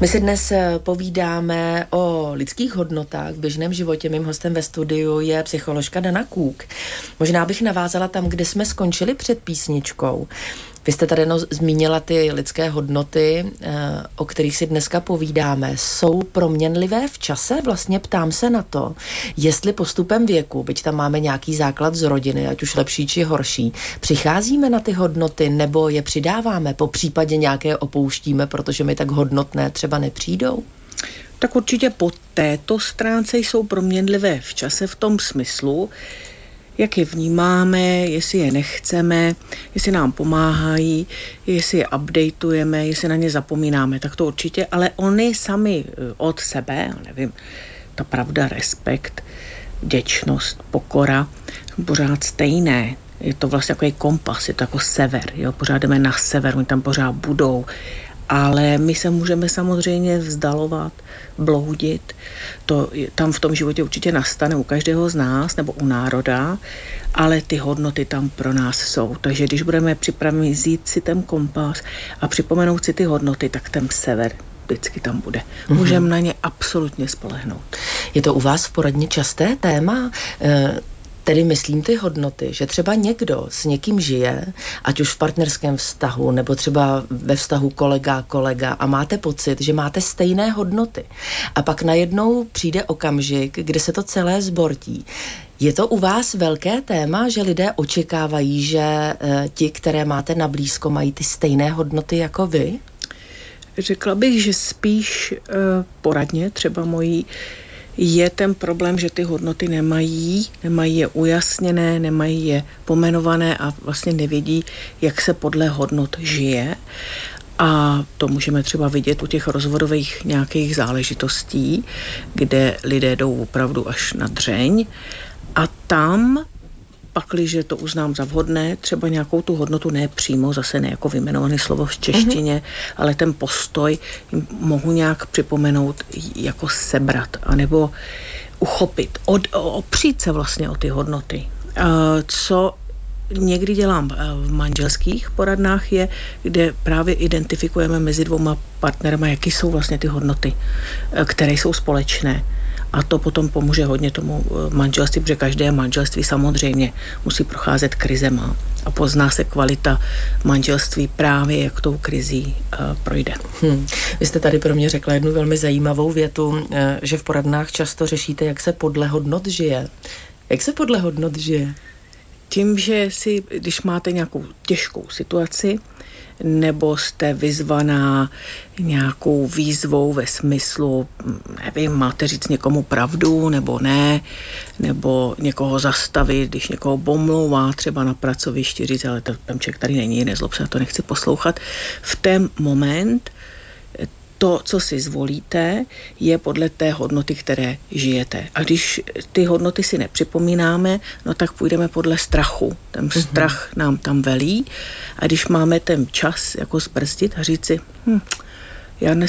My si dnes povídáme o lidských hodnotách v běžném životě. Mým hostem ve studiu je psycholožka Dana Kůk. Možná bych navázala tam, kde jsme skončili před písničkou. Vy jste tady zmínila ty lidské hodnoty, o kterých si dneska povídáme. Jsou proměnlivé v čase? Vlastně ptám se na to, jestli postupem věku, byť tam máme nějaký základ z rodiny, ať už lepší či horší, přicházíme na ty hodnoty nebo je přidáváme, po případě nějaké opouštíme, protože mi tak hodnotné třeba nepřijdou? Tak určitě po této stránce jsou proměnlivé v čase v tom smyslu, jak je vnímáme, jestli je nechceme, jestli nám pomáhají, jestli je updateujeme, jestli na ně zapomínáme, tak to určitě, ale oni sami od sebe, nevím, ta pravda, respekt, vděčnost, pokora, pořád stejné. Je to vlastně takový kompas, je to jako sever, jo? Pořád jdeme na sever, oni tam pořád budou, ale my se můžeme samozřejmě vzdalovat, bloudit. To tam v tom životě určitě nastane u každého z nás nebo u národa, ale ty hodnoty tam pro nás jsou. Takže když budeme připraveni vzít si ten kompas a připomenout si ty hodnoty, tak ten sever vždycky tam bude. Můžeme na ně absolutně spolehnout. Je to u vás v poradně časté téma? Tedy myslím ty hodnoty, že třeba někdo s někým žije, ať už v partnerském vztahu, nebo třeba ve vztahu kolega a máte pocit, že máte stejné hodnoty. A pak najednou přijde okamžik, kdy se to celé zbortí. Je to u vás velké téma, že lidé očekávají, že ti, které máte na blízko, mají ty stejné hodnoty jako vy? Řekla bych, že spíš poradně třeba mojí je ten problém, že ty hodnoty nemají je ujasněné, nemají je pomenované a vlastně nevědí, jak se podle hodnot žije. A to můžeme třeba vidět u těch rozvodových nějakých záležitostí, kde lidé jdou opravdu až na dřeň a tam pakliže to uznám za vhodné, třeba nějakou tu hodnotu ne přímo, zase ne jako vyjmenované slovo v češtině, ale ten postoj mohu nějak připomenout jako sebrat, anebo uchopit, opřít se vlastně o ty hodnoty. Co někdy dělám v manželských poradnách je, kde právě identifikujeme mezi dvouma partnerama, jaký jsou vlastně ty hodnoty, které jsou společné. A to potom pomůže hodně tomu manželství, protože každé manželství samozřejmě musí procházet krizema a pozná se kvalita manželství právě, jak tou krizí projde. Vy jste tady pro mě řekla jednu velmi zajímavou větu, že v poradnách často řešíte, jak se podle hodnot žije. Jak se podle hodnot žije? Tím, že si, když máte nějakou těžkou situaci, nebo jste vyzvaná nějakou výzvou ve smyslu, nevím, máte říct někomu pravdu, nebo ne, nebo někoho zastavit, když někoho pomlouvá třeba na pracovišti, říct, ale ten člověk tady není, nezlob se, to nechci poslouchat. V ten moment to, co si zvolíte, je podle té hodnoty, které žijete. A když ty hodnoty si nepřipomínáme, no tak půjdeme podle strachu. Ten strach nám tam velí. A když máme ten čas jako zbrzdit a říct si, já